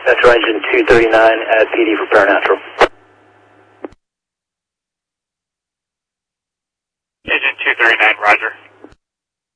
Metro Engine 239 at PD for Paranatural. Engine 239, roger.